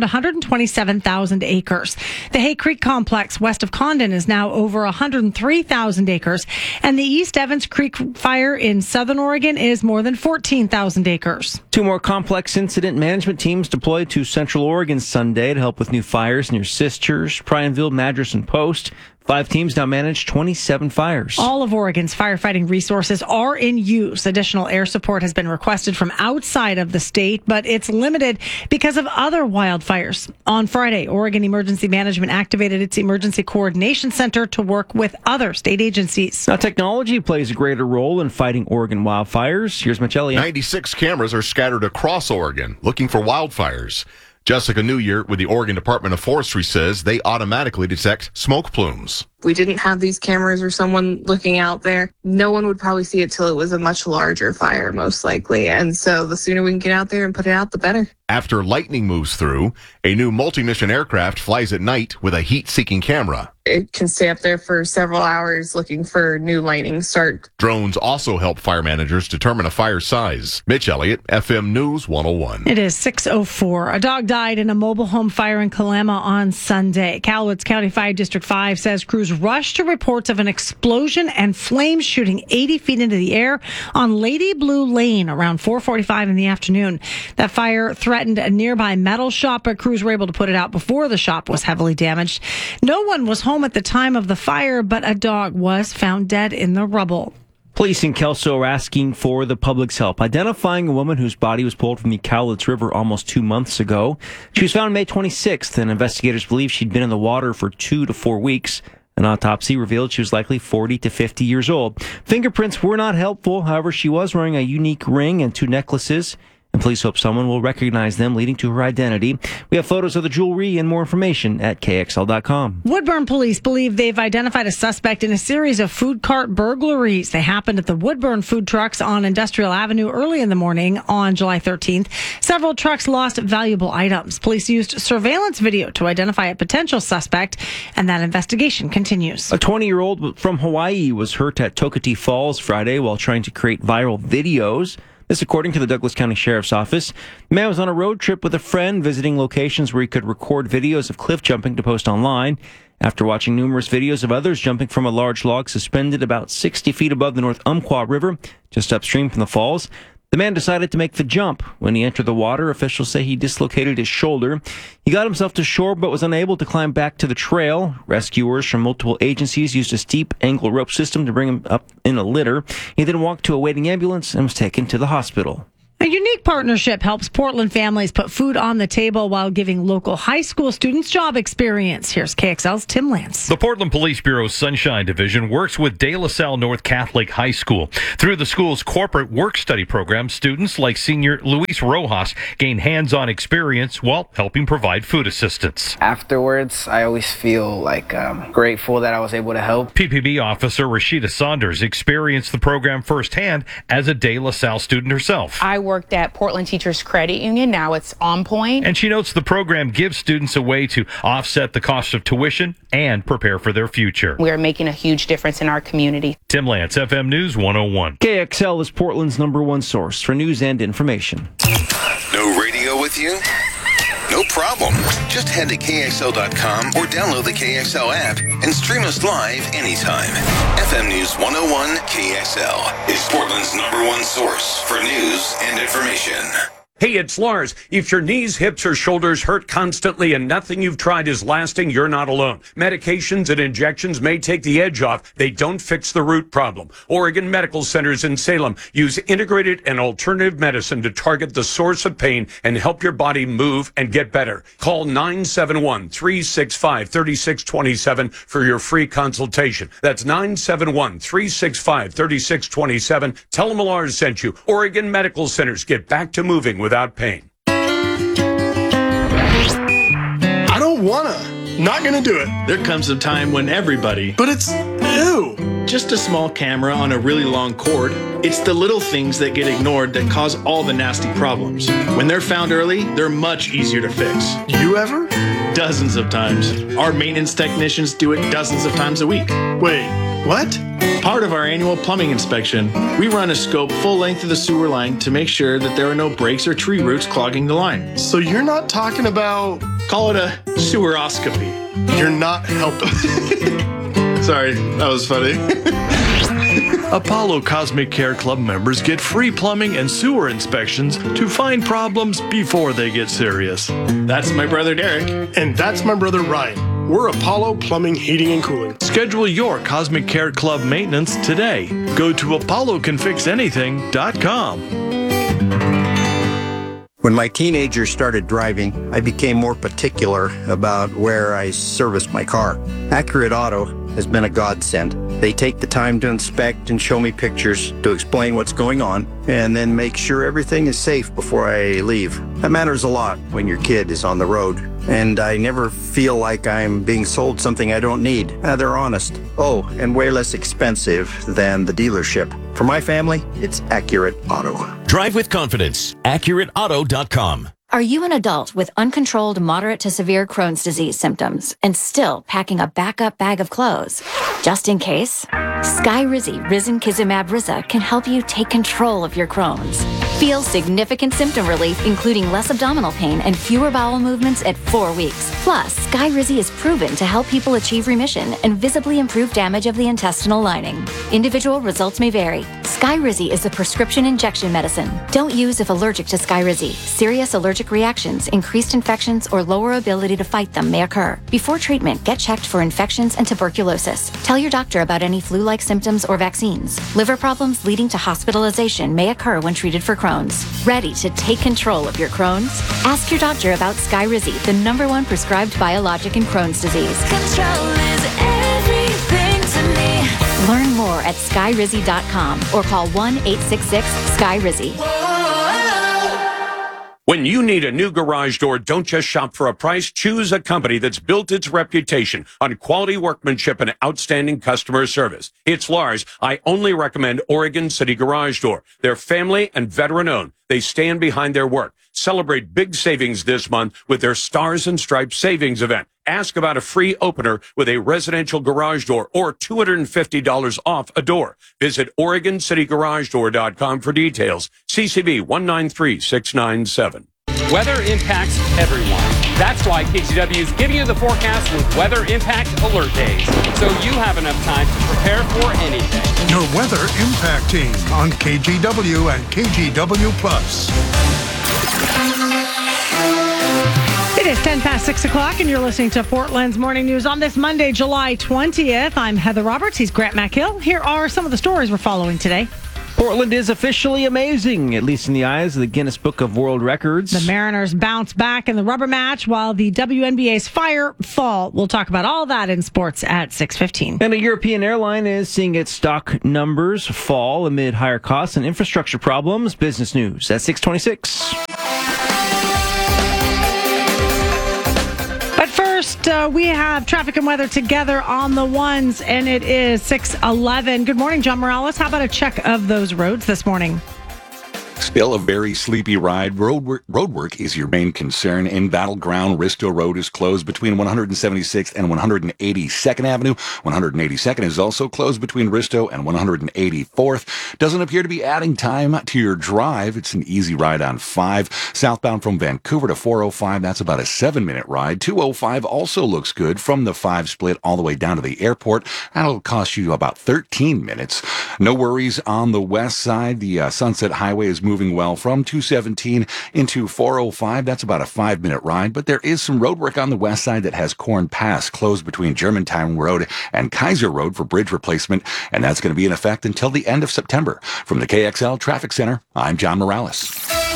127,000 acres. The Hay Creek Complex west of Condon is now over 103,000 acres. And the East Evans Creek fire in southern Oregon is more than 14,000 acres. 2 more complex incident management teams deployed to Central Oregon Sunday to help with new fires near Sisters, Pryonville, Madras, and Post. 5 teams now manage 27 fires. All of Oregon's firefighting resources are in use. Additional air support has been requested from outside of the state, but it's limited because of other wildfires. On Friday, Oregon Emergency Management activated its Emergency Coordination Center to work with other state agencies. Now, technology plays a greater role in fighting Oregon wildfires. Here's Mitch Elliott. 96 cameras are scattered across Oregon looking for wildfires. Jessica Newyear with the Oregon Department of Forestry says they automatically detect smoke plumes. We didn't have these cameras or someone looking out there, no one would probably see it till it was a much larger fire, most likely. And so the sooner we can get out there and put it out, the better. After lightning moves through, a new multi-mission aircraft flies at night with a heat-seeking camera. It can stay up there for several hours looking for new lightning start. Drones also help fire managers determine a fire size. Mitch Elliott, FM News 101. It is 6:04. A dog died in a mobile home fire in Kalama on Sunday. Cowlitz County Fire District 5 says crews rushed to reports of an explosion and flames shooting 80 feet into the air on Lady Blue Lane around 4:45 in the afternoon. That fire threatened a nearby metal shop, but crews were able to put it out before the shop was heavily damaged. No one was home at the time of the fire, but a dog was found dead in the rubble. Police in Kelso are asking for the public's help, identifying a woman whose body was pulled from the Cowlitz River almost 2 months ago. She was found May 26th, and investigators believe she'd been in the water for 2 to 4 weeks. An autopsy revealed she was likely 40 to 50 years old. Fingerprints were not helpful. However, she was wearing a unique ring and 2 necklaces, and police hope someone will recognize them, leading to her identity. We have photos of the jewelry and more information at KXL.com. Woodburn police believe they've identified a suspect in a series of food cart burglaries. They happened at the Woodburn food trucks on Industrial Avenue early in the morning on July 13th. Several trucks lost valuable items. Police used surveillance video to identify a potential suspect, and that investigation continues. A 20-year-old from Hawaii was hurt at Tokati Falls Friday while trying to create viral videos. This according to the Douglas County Sheriff's Office. The man was on a road trip with a friend visiting locations where he could record videos of cliff jumping to post online. After watching numerous videos of others jumping from a large log suspended about 60 feet above the North Umpqua River, just upstream from the falls, the man decided to make the jump. When he entered the water, officials say he dislocated his shoulder. He got himself to shore but was unable to climb back to the trail. Rescuers from multiple agencies used a steep angle rope system to bring him up in a litter. He then walked to a waiting ambulance and was taken to the hospital. A unique partnership helps Portland families put food on the table while giving local high school students job experience. Here's KXL's Tim Lance. The Portland Police Bureau's Sunshine Division works with De La Salle North Catholic High School. Through the school's corporate work study program, students like senior Luis Rojas gain hands-on experience while helping provide food assistance. Afterwards, I always feel grateful that I was able to help. PPB officer Rashida Saunders experienced the program firsthand as a De La Salle student herself. I worked at Portland Teachers Credit Union. Now it's On Point. And she notes the program gives students a way to offset the cost of tuition and prepare for their future. We are making a huge difference in our community. Tim Lance, FM News 101. KXL is Portland's #1 source for news and information. No radio with you? No problem. Just head to KXL.com or download the KXL app and stream us live anytime. FM News 101 KXL is Portland's #1 source for news and information. Hey, it's Lars. If your knees, hips, or shoulders hurt constantly and nothing you've tried is lasting, you're not alone. Medications and injections may take the edge off. They don't fix the root problem. Oregon Medical Centers in Salem use integrated and alternative medicine to target the source of pain and help your body move and get better. Call 971-365-3627 for your free consultation. That's 971-365-3627. Tell them Lars sent you. Oregon Medical Centers. Get back to moving without pain. I don't wanna. Not gonna do it. There comes a time when everybody. But it's ew. Just a small camera on a really long cord. It's the little things that get ignored that cause all the nasty problems. When they're found early, they're much easier to fix. You ever? Dozens of times. Our maintenance technicians do it dozens of times a week. Wait, what? Part of our annual plumbing inspection, we run a scope full length of the sewer line to make sure that there are no breaks or tree roots clogging the line. So you're not talking about... Call it a seweroscopy. You're not helping. Sorry, that was funny. Apollo Cosmic Care Club members get free plumbing and sewer inspections to find problems before they get serious. That's my brother Derek. And that's my brother Ryan. We're Apollo Plumbing, Heating, and Cooling. Schedule your Cosmic Care Club maintenance today. Go to apollocanfixanything.com. When my teenagers started driving, I became more particular about where I serviced my car. Accurate Auto has been a godsend. They take the time to inspect and show me pictures to explain what's going on, and then make sure everything is safe before I leave. That matters a lot when your kid is on the road, and I never feel like I'm being sold something I don't need. They're honest. Oh, and way less expensive than the dealership. For my family, it's Accurate Auto. Drive with confidence. AccurateAuto.com. Are you an adult with uncontrolled moderate to severe Crohn's disease symptoms and still packing a backup bag of clothes? Just in case, Skyrizi Risankizumab Riza can help you take control of your Crohn's. Feel significant symptom relief, including less abdominal pain and fewer bowel movements at 4 weeks. Plus, Skyrizi is proven to help people achieve remission and visibly improve damage of the intestinal lining. Individual results may vary. Skyrizi is a prescription injection medicine. Don't use if allergic to Skyrizi. Serious allergic reactions, increased infections, or lower ability to fight them may occur. Before treatment, get checked for infections and tuberculosis. Tell your doctor about any flu-like symptoms or vaccines. Liver problems leading to hospitalization may occur when treated for Crohn's. Ready to take control of your Crohn's? Ask your doctor about Skyrizi, the #1 prescribed biologic in Crohn's disease. Control is everything to me. Learn more at skyrizi.com or call 1-866-SKYRIZI. When you need a new garage door, don't just shop for a price. Choose a company that's built its reputation on quality workmanship and outstanding customer service. It's Lars. I only recommend Oregon City Garage Door. They're family and veteran owned. They stand behind their work. Celebrate big savings this month with their Stars and Stripes savings event. Ask about a free opener with a residential garage door or $250 off a door. Visit OregonCityGarageDoor.com for details. CCB 193697. Weather impacts everyone. That's why KGW is giving you the forecast with Weather Impact Alert Days, so you have enough time to prepare for anything. Your Weather Impact Team on KGW and KGW Plus. It is 10 past 6 o'clock, and you're listening to Portland's Morning News on this Monday, July 20th. I'm Heather Roberts. He's Grant McHill. Here are some of the stories we're following today. Portland is officially amazing, at least in the eyes of the Guinness Book of World Records. The Mariners bounce back in the rubber match while the WNBA's fire fall. We'll talk about all that in sports at 6:15. And a European airline is seeing its stock numbers fall amid higher costs and infrastructure problems. Business News at 6:26. But first, we have traffic and weather together on the ones, and it is 6:11. Good morning, John Morales. How about a check of those roads this morning? Still a very sleepy ride. Roadwork is your main concern. In Battleground, Risto Road is closed between 176th and 182nd Avenue. 182nd is also closed between Risto and 184th. Doesn't appear to be adding time to your drive. It's an easy ride on 5. Southbound from Vancouver to 405, that's about a 7-minute ride. 205 also looks good from the 5 split all the way down to the airport. That'll cost you about 13 minutes. No worries on the west side. The Sunset Highway is moving well from 217 into 405. That's about a 5-minute ride, but there is some road work on the west side that has Corn Pass closed between Germantown Road and Kaiser Road for bridge replacement, and that's going to be in effect until the end of September. From the KXL Traffic Center, I'm John Morales.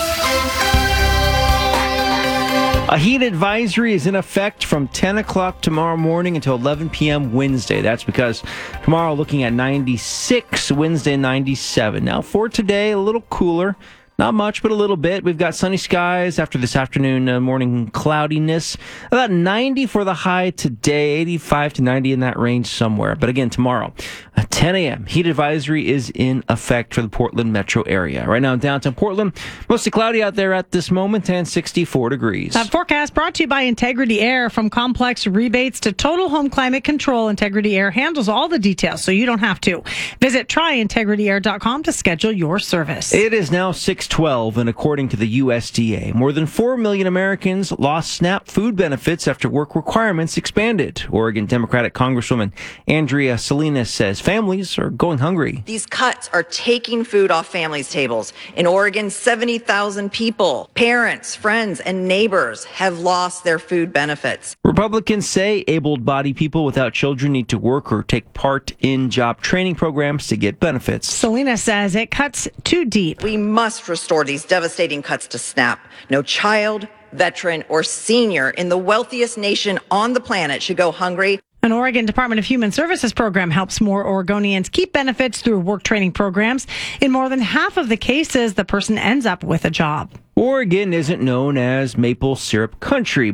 A heat advisory is in effect from 10 o'clock tomorrow morning until 11 p.m. Wednesday. That's because tomorrow looking at 96, Wednesday 97. Now for today, a little cooler. Not much, but a little bit. We've got sunny skies after this afternoon, morning cloudiness. About 90 for the high today, 85 to 90 in that range somewhere. But again, tomorrow, at 10 a.m., heat advisory is in effect for the Portland metro area. Right now in downtown Portland, mostly cloudy out there at this moment and 64 degrees. That forecast brought to you by Integrity Air. From complex rebates to total home climate control, Integrity Air handles all the details, so you don't have to. Visit tryintegrityair.com to schedule your service. It is now 6:12, and according to the USDA, more than 4 million Americans lost SNAP food benefits after work requirements expanded. Oregon Democratic Congresswoman Andrea Salinas says families are going hungry. These cuts are taking food off families' tables. In Oregon, 70,000 people, parents, friends, and neighbors have lost their food benefits. Republicans say able-bodied people without children need to work or take part in job training programs to get benefits. Salinas says it cuts too deep. We must restore these devastating cuts to SNAP. No child, veteran, or senior in the wealthiest nation on the planet should go hungry. An Oregon Department of Human Services program helps more Oregonians keep benefits through work training programs. In more than half of the cases, the person ends up with a job. Oregon isn't known as maple syrup country, but it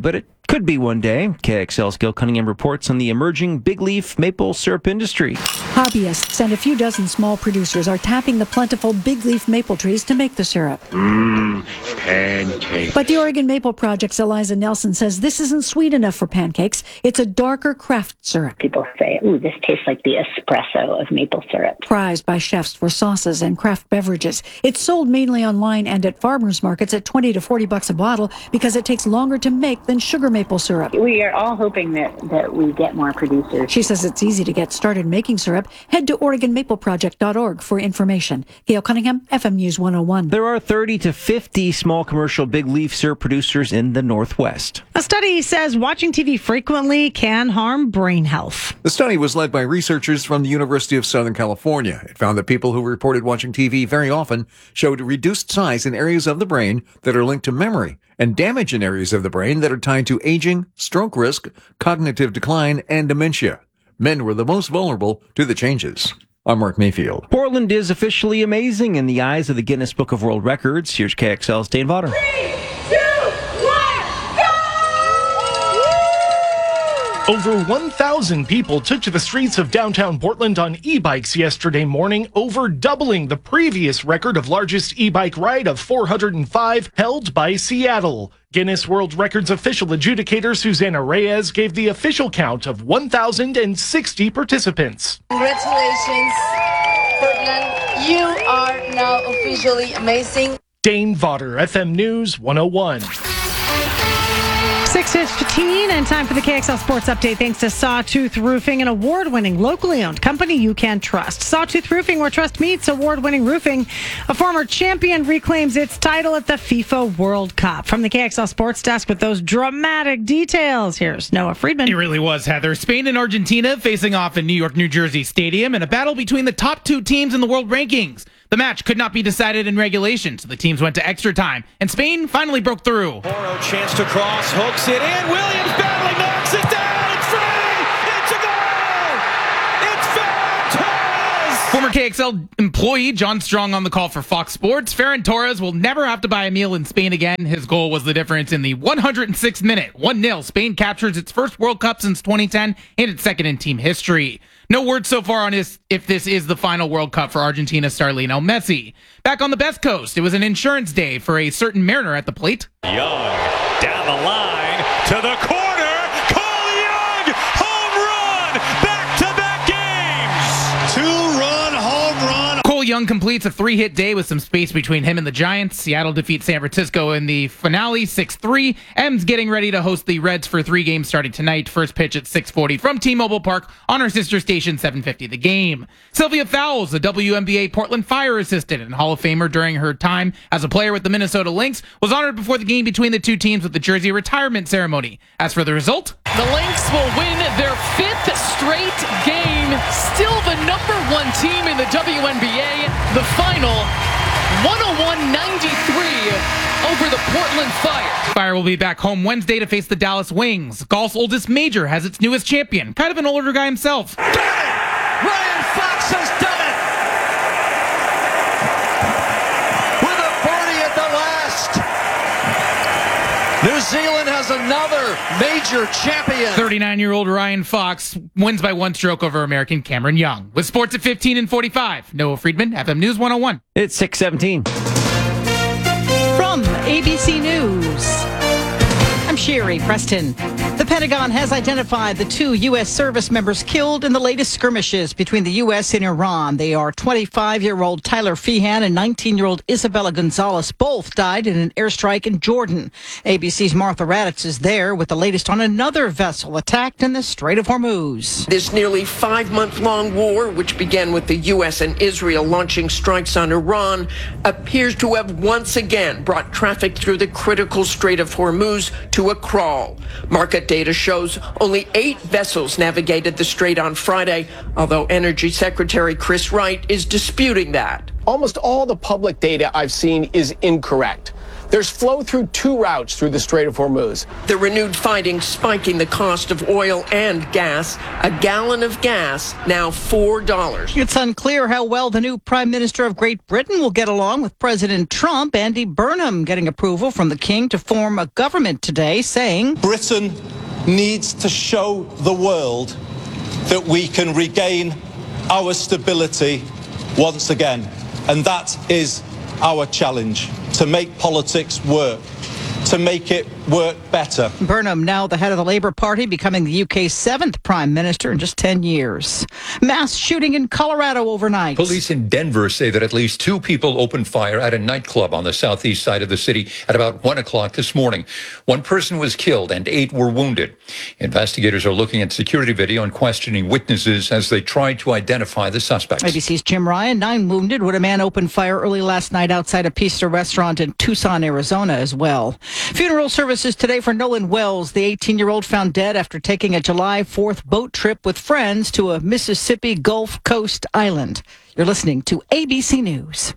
Could be one day. KXL's Gil Cunningham reports on the emerging big leaf maple syrup industry. Hobbyists and a few dozen small producers are tapping the plentiful big leaf maple trees to make the syrup. Pancake. But the Oregon Maple Project's Eliza Nelson says this isn't sweet enough for pancakes. It's a darker craft syrup. People say, ooh, this tastes like the espresso of maple syrup. Prized by chefs for sauces and craft beverages. It's sold mainly online and at farmers markets at $20 to $40 a bottle because it takes longer to make than sugar maple syrup. We are all hoping that we get more producers. She says it's easy to get started making syrup. Head to OregonMapleProject.org for information. Gail Cunningham, FM News 101. There are 30 to 50 small commercial big leaf syrup producers in the Northwest. A study says watching TV frequently can harm brain health. The study was led by researchers from the University of Southern California. It found that people who reported watching TV very often showed reduced size in areas of the brain that are linked to memory and damage in areas of the brain that are tied to aging, stroke risk, cognitive decline, and dementia. Men were the most vulnerable to the changes. I'm Mark Mayfield. Portland is officially amazing in the eyes of the Guinness Book of World Records. Here's KXL's Dane Vaughter. 3, 2, 1, go! Over 1,000 people took to the streets of downtown Portland on e-bikes yesterday morning, over doubling the previous record of largest e-bike ride of 405 held by Seattle. Guinness World Records official adjudicator Susanna Reyes gave the official count of 1,060 participants. Congratulations, Portland. You are now officially amazing. Dane Vaughter, FM News 101. 6:15 and time for the KXL Sports Update. Thanks to Sawtooth Roofing, an award-winning, locally owned company you can trust. Sawtooth Roofing, where trust meets award-winning roofing. A former champion reclaims its title at the FIFA World Cup. From the KXL Sports Desk with those dramatic details, here's Noah Friedman. It really was, Heather. Spain and Argentina facing off in New York, New Jersey Stadium in a battle between the top two teams in the world rankings. The match could not be decided in regulation, so the teams went to extra time, and Spain finally broke through. Porro chance to cross, hooks it in. Williams battling, knocks it down. It's free. It's a goal. It's Ferran Torres. Former KXL employee John Strong on the call for Fox Sports. Ferran Torres will never have to buy a meal in Spain again. His goal was the difference in the 106th minute. 1-0. Spain captures its first World Cup since 2010 and its second in team history. No word so far on if this is the final World Cup for Argentina star Lionel Messi. Back on the Best Coast, it was an insurance day for a certain Mariner at the plate. Young down the line to the corner. Cole Young, home run, back-to-back games. 2-run home run. Cole Young completes a 3-hit day with some space between him and the Giants. Seattle defeats San Francisco in the finale 6-3. M's getting ready to host the Reds for 3 games starting tonight. First pitch at 6:40 from T-Mobile Park on our sister station 750 The Game. Sylvia Fowles, a WNBA Portland Fire assistant and Hall of Famer during her time as a player with the Minnesota Lynx, was honored before the game between the two teams with the jersey retirement ceremony. As for the result, the Lynx will win their 5th straight game. Still the number 1 team in the WNBA. The final 101-93 over the Portland Fire. Fire will be back home Wednesday to face the Dallas Wings. Golf's oldest major has its newest champion, kind of an older guy himself. Ryan Fox has done it with a birdie at the last. New Zealand has another major champion. 39-year-old Ryan Fox wins by 1 stroke over American Cameron Young. With sports at 15 and 45, Noah Friedman, FM News 101. It's 6:17. From ABC News, I'm Sherry Preston. The Pentagon has identified the 2 U.S. service members killed in the latest skirmishes between the U.S. and Iran. They are 25-year-old Tyler Feehan and 19-year-old Isabella Gonzalez. Both died in an airstrike in Jordan. ABC's Martha Raddatz is there with the latest on another vessel attacked in the Strait of Hormuz. This nearly 5-month-long war, which began with the U.S. and Israel launching strikes on Iran, appears to have once again brought traffic through the critical Strait of Hormuz to a crawl. Market data shows only 8 vessels navigated the strait on Friday, although Energy Secretary Chris Wright is disputing that. Almost all the public data I've seen is incorrect. there's flow through 2 routes through the Strait of Hormuz. The renewed fighting spiking the cost of oil and gas. A gallon of gas now $4. It's unclear how well the new Prime Minister of Great Britain will get along with President Trump. Andy Burnham getting approval from the King to form a government today, saying Britain needs to show the world that we can regain our stability once again. And that is our challenge, to make politics work, to make it work better. Burnham, now the head of the Labour Party, becoming the UK's 7th Prime Minister in just 10 years. Mass shooting in Colorado overnight. Police in Denver say that at least 2 people opened fire at a nightclub on the southeast side of the city at about 1 o'clock this morning. 1 person was killed and 8 were wounded. Investigators are looking at security video and questioning witnesses as they try to identify the suspects. ABC's Jim Ryan, 9 wounded when a man opened fire early last night outside a pizza restaurant in Tucson, Arizona as well. Funeral services today for Nolan Wells, the 18-year-old found dead after taking a July 4th boat trip with friends to a Mississippi Gulf Coast island. You're listening to ABC News.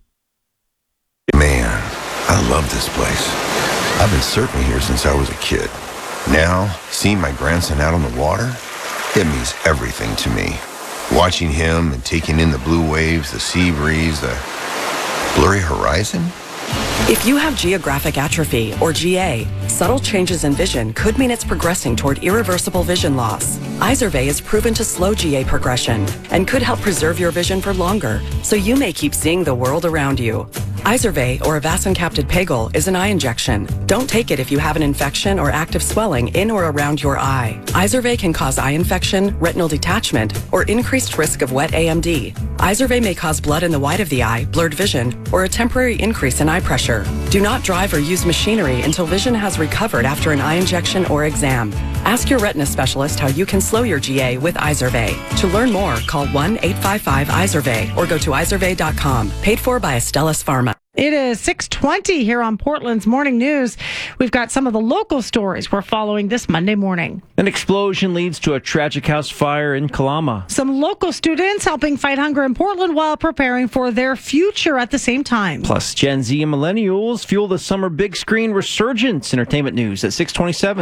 Man, I love this place. I've been surfing here since I was a kid. Now, seeing my grandson out on the water, it means everything to me. Watching him and taking in the blue waves, the sea breeze, the blurry horizon. If you have geographic atrophy, or GA, subtle changes in vision could mean it's progressing toward irreversible vision loss. Izervay is proven to slow GA progression and could help preserve your vision for longer, so you may keep seeing the world around you. Izervay, or avacincaptad pegol, is an eye injection. Don't take it if you have an infection or active swelling in or around your eye. Izervay can cause eye infection, retinal detachment, or increased risk of wet AMD. Izervay may cause blood in the white of the eye, blurred vision, or a temporary increase in eye pressure. Do not drive or use machinery until vision has recovered after an eye injection or exam. Ask your retina specialist how you can slow your GA with Izervay. To learn more, call 1-855-IZERVAY or go to izervay.com. Paid for by Astellas Pharma. It is 6:20 here on Portland's Morning News. We've got some of the local stories we're following this Monday morning. An explosion leads to a tragic house fire in Kalama. Some local students helping fight hunger in Portland while preparing for their future at the same time. Plus, Gen Z and millennials fuel the summer big screen resurgence. Entertainment news at 6:27.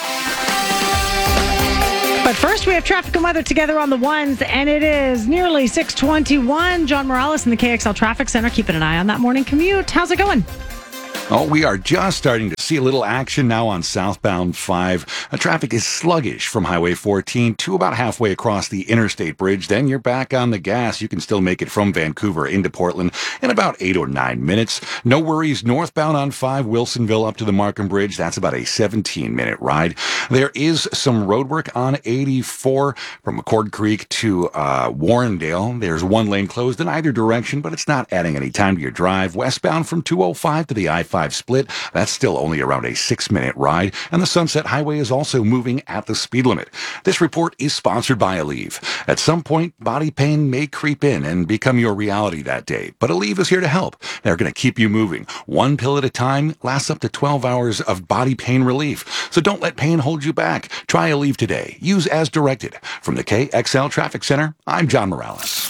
But first, we have traffic and weather together on the ones, and it is nearly 6:21. John Morales in the KXL Traffic Center, keeping an eye on that morning commute. How's it going? Oh, we are just starting to see a little action now on southbound 5. Traffic is sluggish from Highway 14 to about halfway across the Interstate Bridge. Then you're back on the gas. You can still make it from Vancouver into Portland in about 8 or 9 minutes. No worries northbound on 5, Wilsonville up to the Markham Bridge. That's about a 17-minute ride. There is some road work on 84 from McCord Creek to Warrendale. There's 1 lane closed in either direction, but it's not adding any time to your drive. Westbound from 205 to the I-5 split, that's still only around a 6-minute ride, and the Sunset Highway is also moving at the speed limit. This report is sponsored by Aleve. At some point, body pain may creep in and become your reality that day, but Aleve is here to help. They're going to keep you moving. 1 pill at a time lasts up to 12 hours of body pain relief, so don't let pain hold you back. Try Aleve today. Use as directed. From the KXL Traffic Center, I'm John Morales.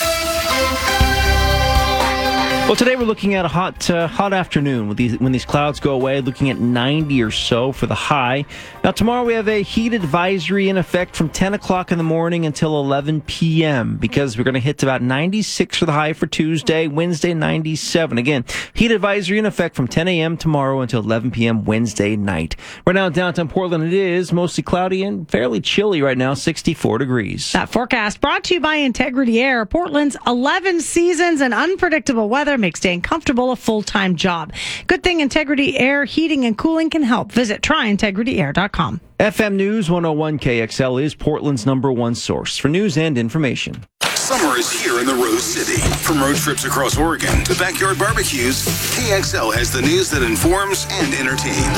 Well, today we're looking at a hot afternoon when these clouds go away, looking at 90 or so for the high. Now, tomorrow we have a heat advisory in effect from 10 o'clock in the morning until 11 p.m. because we're going to hit about 96 for the high for Tuesday, Wednesday 97. Again, heat advisory in effect from 10 a.m. tomorrow until 11 p.m. Wednesday night. Right now in downtown Portland, it is mostly cloudy and fairly chilly right now, 64 degrees. That forecast brought to you by Integrity Air. Portland's 11 seasons and unpredictable weather makes staying comfortable a full-time job. Good thing Integrity Air Heating and Cooling can help. Visit tryintegrityair.com. FM News 101 KXL is Portland's #1 source for news and information. Summer is here in the Rose City. From road trips across Oregon to backyard barbecues, KXL has the news that informs and entertains.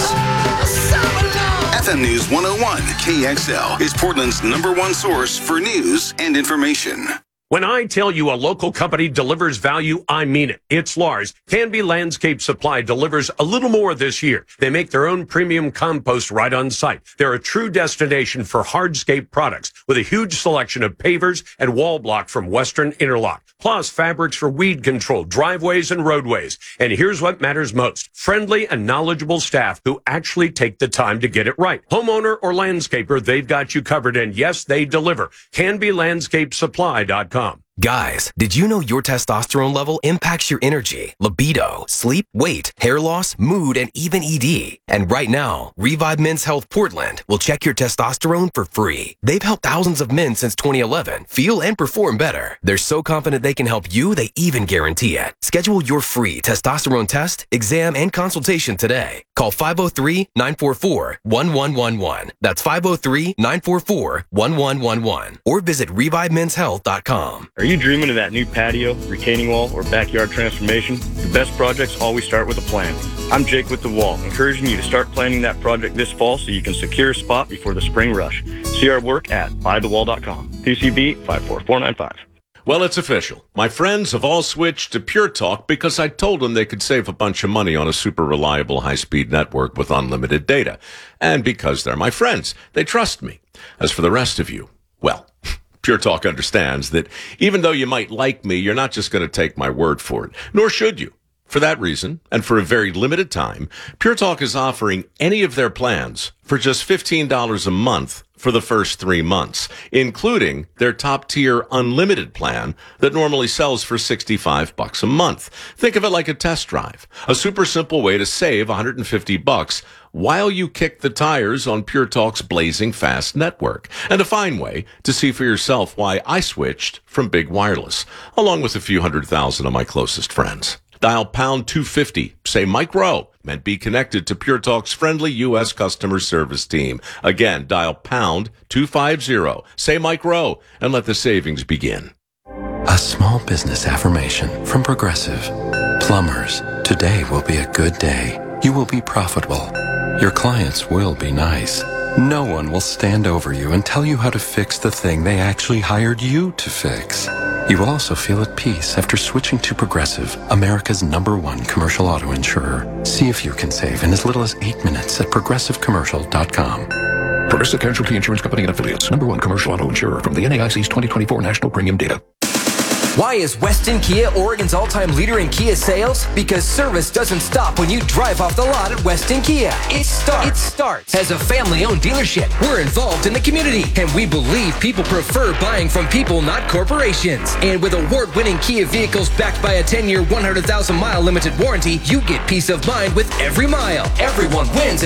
FM News 101 KXL is Portland's #1 source for news and information. When I tell you a local company delivers value, I mean it. It's Lars. Canby Landscape Supply delivers a little more this year. They make their own premium compost right on site. They're a true destination for hardscape products with a huge selection of pavers and wall block from Western Interlock, plus fabrics for weed control, driveways, and roadways. And here's what matters most: friendly and knowledgeable staff who actually take the time to get it right. Homeowner or landscaper, they've got you covered, and yes, they deliver. CanbyLandscapeSupply.com. Guys, did you know your testosterone level impacts your energy, libido, sleep, weight, hair loss, mood, and even ED? And right now, Revive Men's Health Portland will check your testosterone for free. They've helped thousands of men since 2011 feel and perform better. They're so confident they can help you, they even guarantee it. Schedule your free testosterone test, exam, and consultation today. Call 503-944-1111. That's 503-944-1111. Or visit ReviveMen'sHealth.com. Are you dreaming of that new patio, retaining wall, or backyard transformation? The best projects always start with a plan. I'm Jake with The Wall, encouraging you to start planning that project this fall so you can secure a spot before the spring rush. See our work at buythewall.com. PCB 54495. Well, it's official. My friends have all switched to Pure Talk because I told them they could save a bunch of money on a super reliable high-speed network with unlimited data. And because they're my friends, they trust me. As for the rest of you, well, Pure Talk understands that even though you might like me, you're not just going to take my word for it, nor should you. For that reason, and for a very limited time, Pure Talk is offering any of their plans for just $15 a month for the first 3 months, including their top-tier unlimited plan that normally sells for $65 a month. Think of it like a test drive, a super simple way to save $150 while you kick the tires on Pure Talk's blazing fast network, and a fine way to see for yourself why I switched from Big Wireless, along with a few 100,000 of my closest friends. Dial pound 250, say Mike Rowe, and be connected to Pure Talk's friendly U.S. customer service team. Again, dial pound 250, say Mike Rowe, and let the savings begin. A small business affirmation from Progressive. Plumbers, today will be a good day. You will be profitable. Your clients will be nice. No one will stand over you and tell you how to fix the thing they actually hired you to fix. You will also feel at peace after switching to Progressive, America's #1 commercial auto insurer. See if you can save in as little as 8 minutes at progressivecommercial.com. Progressive Casualty Insurance Company and Affiliates, #1 commercial auto insurer from the NAIC's 2024 National Premium Data. Why is Weston Kia Oregon's all-time leader in Kia sales? Because service doesn't stop when you drive off the lot at Weston Kia. It starts as a family-owned dealership. We're involved in the community, and we believe people prefer buying from people, not corporations. And with award-winning Kia vehicles backed by a 10-year, 100,000-mile limited warranty, you get peace of mind with every mile. Everyone wins.